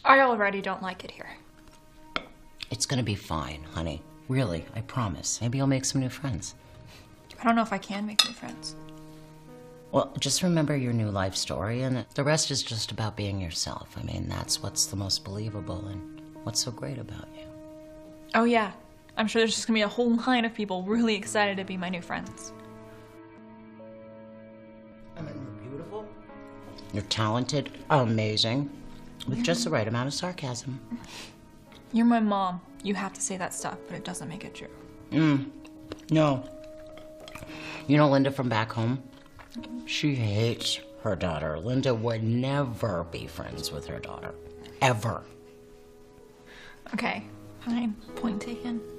I already don't like it here. It's gonna be fine, honey. Really, I promise. Maybe you'll make some new friends. I don't know if I can make new friends. Well, just remember your new life story, and the rest is just about being yourself. I mean, that's what's the most believable and what's so great about you. Oh yeah, I'm sure there's just gonna be a whole line of people really excited to be my new friends. I mean, you're beautiful. You're talented, amazing, with just the right amount of sarcasm. You're my mom. You have to say that stuff, but it doesn't make it true. No. You know Linda from back home? She hates her daughter. Linda would never be friends with her daughter. Ever. Okay, fine. Point taken.